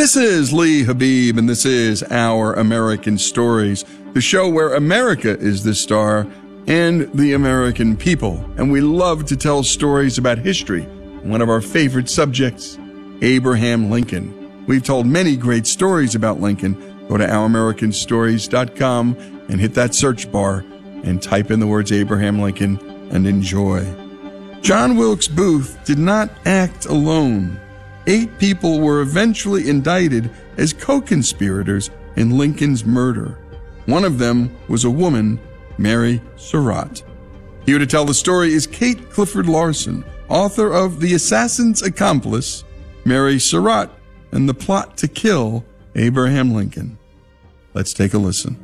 This is Lee Habib, and this is Our American Stories, the show where America is the star and the American people. And we love to tell stories about history. One of our favorite subjects, Abraham Lincoln. We've told many great stories about Lincoln. Go to ouramericanstories.com and hit that search bar and type in the words Abraham Lincoln and enjoy. John Wilkes Booth did not act alone. 8 people were eventually indicted as co-conspirators in Lincoln's murder. One of them was a woman, Mary Surratt. Here to tell the story is Kate Clifford Larson, author of The Assassin's Accomplice, Mary Surratt, and the Plot to Kill Abraham Lincoln. Let's take a listen.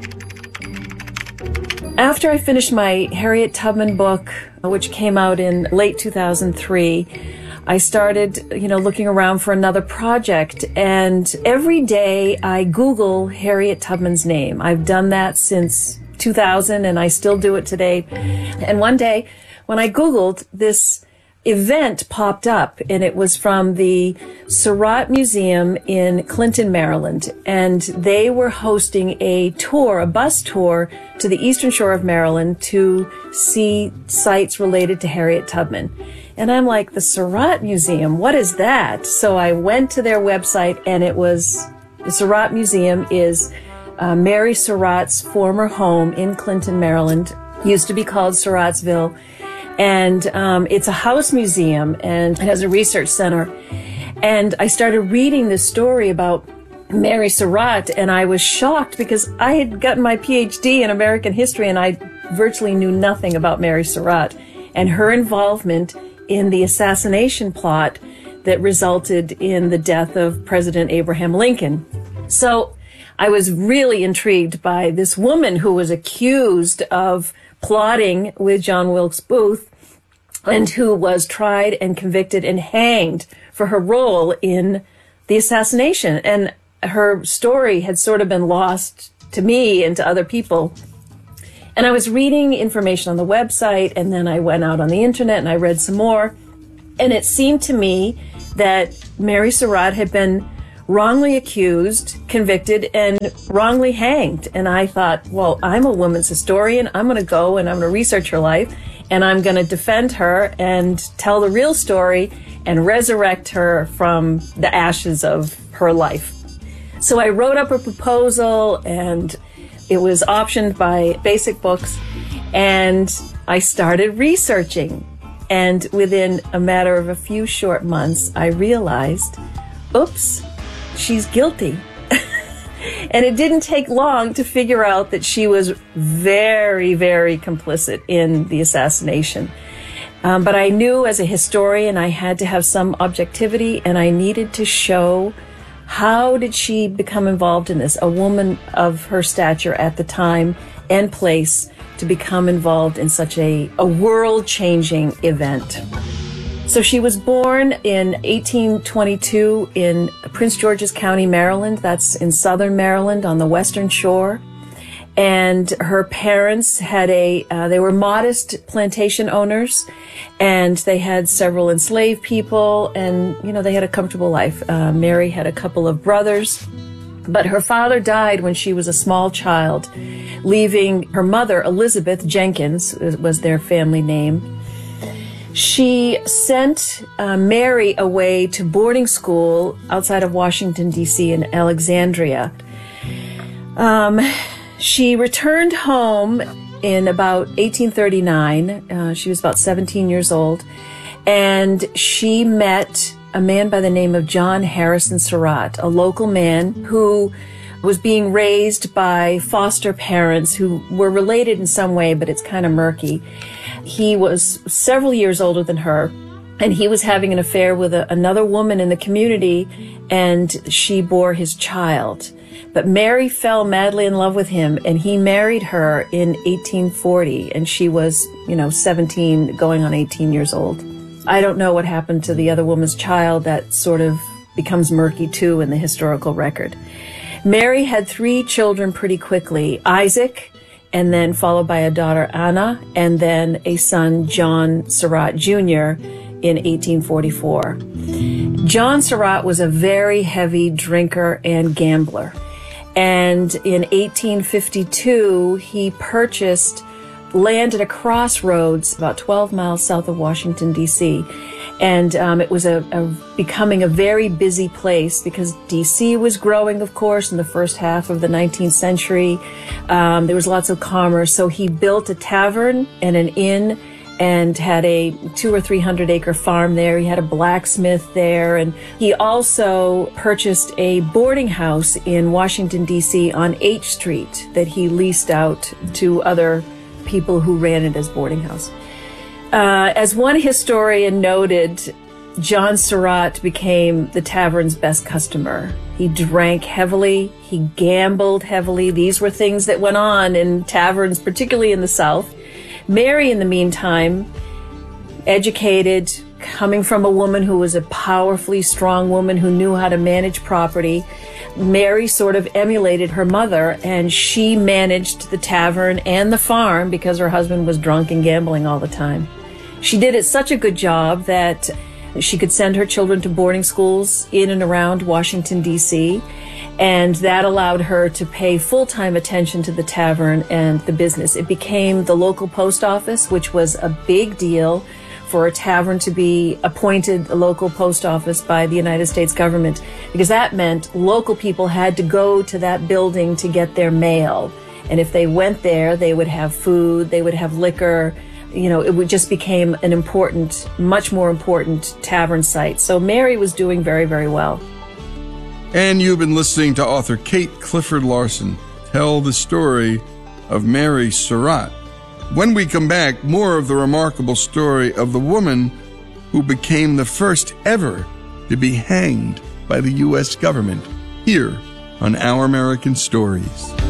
After I finished my Harriet Tubman book, which came out in late 2003, I started, looking around for another project, and every day I Google Harriet Tubman's name. I've done that since 2000, and I still do it today. And one day, when I Googled, this event popped up, and it was from the Surratt Museum in Clinton, Maryland, and they were hosting a bus tour to the eastern shore of Maryland to see sites related to Harriet Tubman. And I'm like, the Surratt Museum, what is that? So I went to their website, and the Surratt Museum is Mary Surratt's former home in Clinton, Maryland, used to be called Surrattsville. And it's a house museum, and it has a research center. And I started reading this story about Mary Surratt, and I was shocked because I had gotten my PhD in American history, and I virtually knew nothing about Mary Surratt and her involvement in the assassination plot that resulted in the death of President Abraham Lincoln. So I was really intrigued by this woman who was accused of plotting with John Wilkes Booth and who was tried and convicted and hanged for her role in the assassination. And her story had sort of been lost to me and to other people. And I was reading information on the website, and then I went out on the internet and I read some more. And it seemed to me that Mary Surratt had been wrongly accused, convicted, and wrongly hanged. And I thought, well, I'm a women's historian. I'm going to go and I'm going to research her life, and I'm going to defend her and tell the real story and resurrect her from the ashes of her life. So I wrote up a proposal, and it was optioned by Basic Books, and I started researching. And within a matter of a few short months, I realized, oops, she's guilty. And it didn't take long to figure out that she was very, very complicit in the assassination. But I knew as a historian I had to have some objectivity, and I needed to show how did she become involved in this, a woman of her stature at the time and place, to become involved in such a world-changing event. So she was born in 1822 in Prince George's County, Maryland. That's in southern Maryland on the western shore. And her parents had they were modest plantation owners, and they had several enslaved people, and, they had a comfortable life. Mary had a couple of brothers, but her father died when she was a small child, leaving her mother, Elizabeth Jenkins, was their family name. She sent Mary away to boarding school outside of Washington, D.C. in Alexandria. She returned home in about 1839. She was about 17 years old, and she met a man by the name of John Harrison Surratt, a local man who was being raised by foster parents who were related in some way, but it's kind of murky. He was several years older than her, and he was having an affair with another woman in the community, and she bore his child. But Mary fell madly in love with him, and he married her in 1840, and she was, 17, going on 18 years old. I don't know what happened to the other woman's child. That sort of becomes murky, too, in the historical record. Mary had 3 children pretty quickly, Isaac, and then followed by a daughter, Anna, and then a son, John Surratt Jr., in 1844. John Surratt was a very heavy drinker and gambler. And in 1852, he purchased land at a crossroads about 12 miles south of Washington, D.C. And it was becoming a very busy place because D.C. was growing, of course, in the first half of the 19th century. There was lots of commerce. So he built a tavern and an inn and had a 200 or 300 acre farm there. He had a blacksmith there. And he also purchased a boarding house in Washington, D.C. on H Street that he leased out to other people who ran it as boarding house. As one historian noted, John Surratt became the tavern's best customer. He drank heavily. He gambled heavily. These were things that went on in taverns, particularly in the South. Mary, in the meantime, educated, coming from a woman who was a powerfully strong woman who knew how to manage property. Mary sort of emulated her mother, and she managed the tavern and the farm because her husband was drunk and gambling all the time. She did it such a good job that she could send her children to boarding schools in and around Washington, D.C., and that allowed her to pay full-time attention to the tavern and the business. It became the local post office, which was a big deal for a tavern to be appointed a local post office by the United States government, because that meant local people had to go to that building to get their mail. And if they went there, they would have food, they would have liquor. You know, it just became an important, much more important tavern site. So Mary was doing very, very well. And you've been listening to author Kate Clifford Larson tell the story of Mary Surratt. When we come back, more of the remarkable story of the woman who became the first ever to be hanged by the U.S. government here on Our American Stories.